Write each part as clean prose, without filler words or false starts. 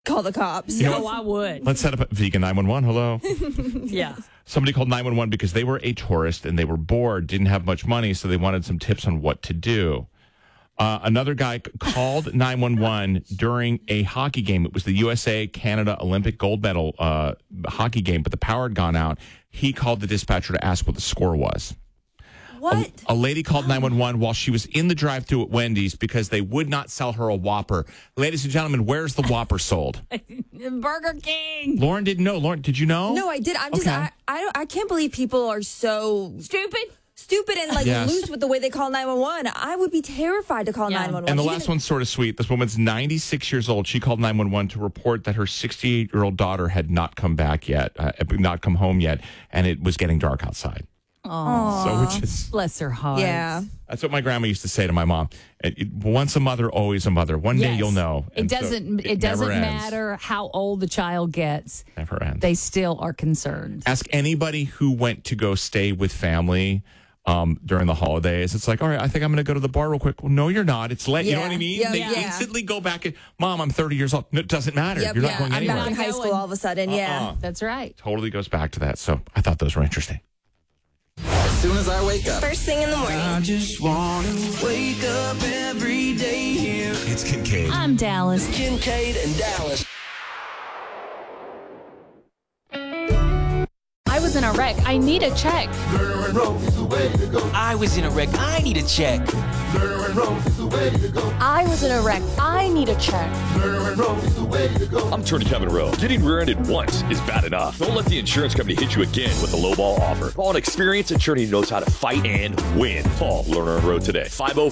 call the cops. You know, I would. Let's set up a vegan 911. Hello. Yeah. Somebody called 911 because they were a tourist and they were bored, didn't have much money, so they wanted some tips on what to do. Another guy called 911 during a hockey game. It was the USA-Canada Olympic gold medal hockey game, but the power had gone out. He called the dispatcher to ask what the score was. What? A lady called 911 while she was in the drive-thru at Wendy's because they would not sell her a Whopper. Ladies and gentlemen, where's the Whopper sold? Burger King. Lauren didn't know. Lauren, did you know? No, I did. I'm just, Okay. I can't believe people are so stupid and like Yes. loose with the way they call 911. I would be terrified to call 911. And the last one's sort of sweet. This woman's 96 years old. She called 911 to report that her 68-year-old daughter had not come back yet, not come home yet, and it was getting dark outside. Oh, so which is, bless her heart. Yeah. That's what my grandma used to say to my mom. Once a mother, always a mother. One day you'll know. It And so doesn't never ends. matter how old the child gets. Never ends. They still are concerned. Ask anybody who went to go stay with family during the holidays. It's like, all right, I think I'm going to go to the bar real quick. Well, no, you're not. It's late. You know what I mean? Yeah, they yeah. instantly go back and, Mom, I'm 30 years old. No, it doesn't matter. Yep, You're not going I'm anywhere. back in high school all of a sudden. Yeah. That's right. Totally goes back to that. So I thought those were interesting. As soon as I wake up. First thing in the morning. I just want to wake up every day here. It's Kincaid. I'm Dallas. Kincaid and Dallas. I was in a wreck. I need a check. I was in a wreck. I need a check. I was in a wreck. I need a check. I'm Attorney Kevin Rowe. Getting rear-ended once is bad enough. Don't let the insurance company hit you again with a lowball offer. Call an experienced attorney who knows how to fight and win. Call Lerner and Rowe today.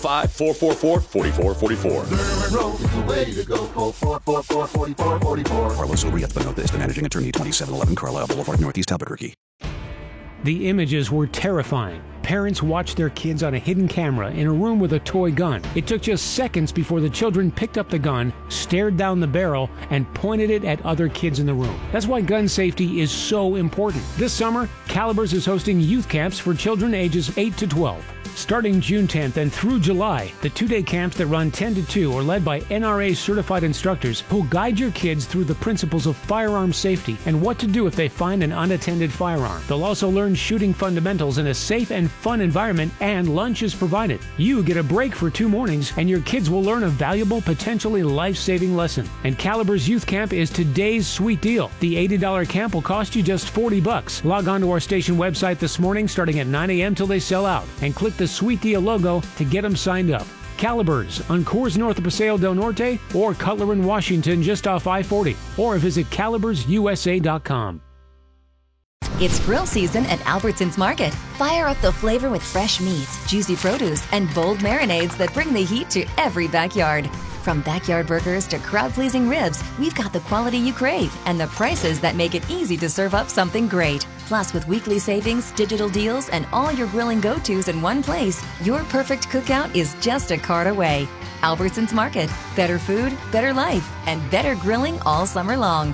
505-444-4444. Carlos Urieta Lopez, the managing attorney, 2711 Carlisle Boulevard, Northeast Albuquerque. The images were terrifying. Parents watched their kids on a hidden camera in a room with a toy gun. It took just seconds before the children picked up the gun, stared down the barrel, and pointed it at other kids in the room. That's why gun safety is so important. This summer, Calibers is hosting youth camps for children ages 8 to 12. Starting June 10th and through July, the two-day camps that run 10 to 2 are led by NRA-certified instructors who'll guide your kids through the principles of firearm safety and what to do if they find an unattended firearm. They'll also learn shooting fundamentals in a safe and fun environment, and lunch is provided. You get a break for 2 mornings, and your kids will learn a valuable, potentially life-saving lesson. And Calibers Youth Camp is today's sweet deal. The $80 camp will cost you just $40. Log on to our station website this morning starting at 9 a.m. till they sell out, and click the Sweet Deal logo to get them signed up. Calibers on Coors North of Paseo del Norte or Cutler in Washington just off I-40, or visit calibersusa.com. It's grill season at Albertsons Market. Fire up the flavor with fresh meats, juicy produce, and bold marinades that bring the heat to every backyard. From backyard burgers to crowd-pleasing ribs, we've got the quality you crave and the prices that make it easy to serve up something great. Plus, with weekly savings, digital deals, and all your grilling go-tos in one place, your perfect cookout is just a cart away. Albertsons Market. Better food, better life, and better grilling all summer long.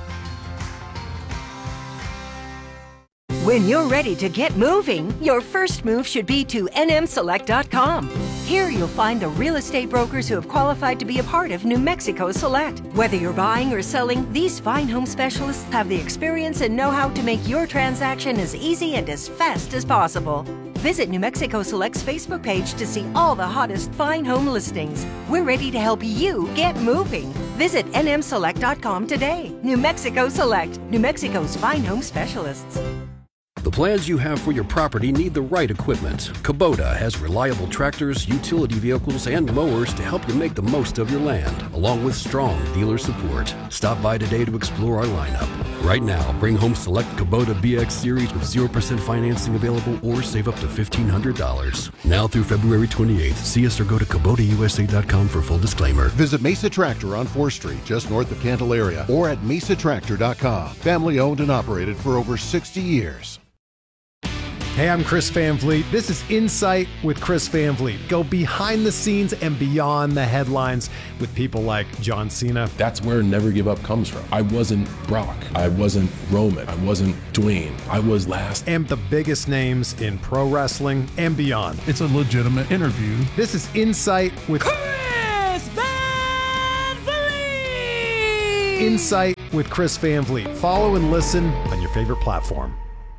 When you're ready to get moving, your first move should be to nmselect.com. Here you'll find the real estate brokers who have qualified to be a part of New Mexico Select. Whether you're buying or selling, these fine home specialists have the experience and know-how to make your transaction as easy and as fast as possible. Visit New Mexico Select's Facebook page to see all the hottest fine home listings. We're ready to help you get moving. Visit nmselect.com today. New Mexico Select, New Mexico's fine home specialists. The plans you have for your property need the right equipment. Kubota has reliable tractors, utility vehicles, and mowers to help you make the most of your land, along with strong dealer support. Stop by today to explore our lineup. Right now, bring home select Kubota BX Series with 0% financing available or save up to $1,500. Now through February 28th, see us or go to KubotaUSA.com for full disclaimer. Visit Mesa Tractor on 4th Street, just north of Candelaria, or at mesatractor.com. Family owned and operated for over 60 years. Hey, I'm Chris Van Vliet. This is Insight with Chris Van Vliet. Go behind the scenes and beyond the headlines with people like John Cena. That's where Never Give Up comes from. I wasn't Brock. I wasn't Roman. I wasn't Dwayne. I was last. And the biggest names in pro wrestling and beyond. It's a legitimate interview. This is Insight with Chris Van Vliet! Insight with Chris Van Vliet. Follow and listen on your favorite platform.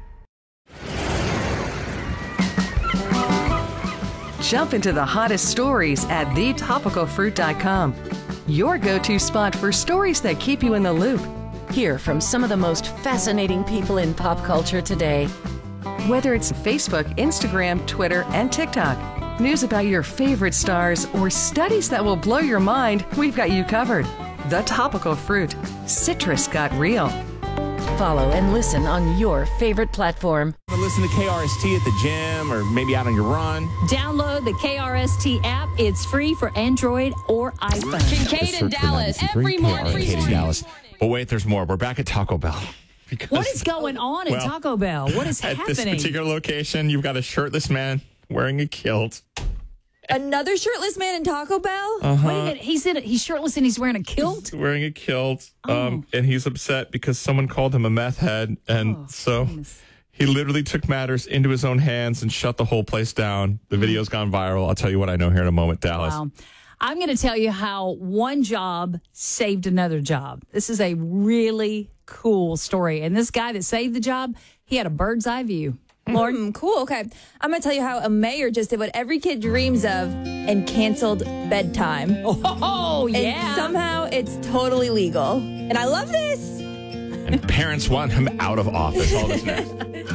Jump into the hottest stories at thetopicalfruit.com. Your go-to spot for stories that keep you in the loop. Hear from some of the most fascinating people in pop culture today. Whether it's Facebook, Instagram, Twitter, and TikTok, news about your favorite stars, or studies that will blow your mind, we've got you covered. The Topical Fruit. Citrus got real. Follow and listen on your favorite platform. Listen to KRST at the gym or maybe out on your run. Download the KRST app. It's free for Android or iPhone. Kincaid in Dallas every morning. Kincaid in Dallas. But wait, there's more. We're back at Taco Bell. What is going on at Taco Bell? What is happening? At this particular location, you've got a shirtless man wearing a kilt. Another shirtless man in Taco Bell? Wait a minute. He's shirtless and he's wearing a kilt? He's wearing a kilt. And he's upset because someone called him a meth head. And he literally took matters into his own hands and shut the whole place down. The video's gone viral. I'll tell you what I know here in a moment, Dallas. Wow. I'm going to tell you how one job saved another job. This is a really cool story. And this guy that saved the job, he had a bird's eye view. Lauren, cool. Okay. I'm going to tell you how a mayor just did what every kid dreams of and canceled bedtime. Oh, yeah. And somehow it's totally legal. And I love this. And parents want him out of office. All this next.